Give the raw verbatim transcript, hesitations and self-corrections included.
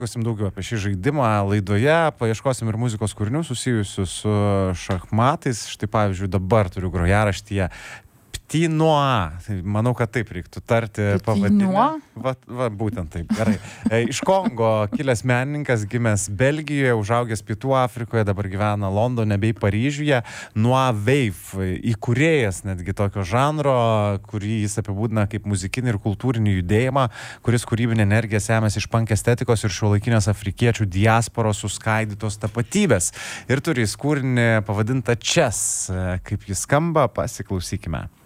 Pasakosim daugiau apie šį žaidimą laidoje, paieškosim ir muzikos kūrinių susijusių su šachmatais. Štai pavyzdžiui, dabar turiu grojaraštyje Petit Noir. Manau, kad taip reiktų tarti pavadinimą. Va, va, būtent taip, gerai. E, iš Kongo kilęs menininkas, gimęs Belgijoje, užaugęs Pietų Afrikoje, dabar gyvena Londone bei Paryžiuje. Noir Wave, įkūrėjas netgi tokio žanro, kurį jis apibūdina kaip muzikinį ir kultūrinį judėjimą, kuris kūrybinė energija semėsi iš punk estetikos ir šiuolaikinės afrikiečių diasporos suskaidytos tapatybės. Ir turi jis kūrinį pavadintą Chess. Kaip jis skamba, pasiklausykime.